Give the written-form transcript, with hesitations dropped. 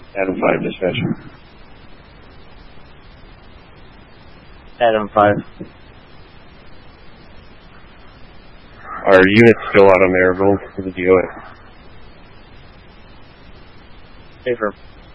Adam 5 dispatch. Adam 5. Our unit's still out on Marigold for the DOA. Safer.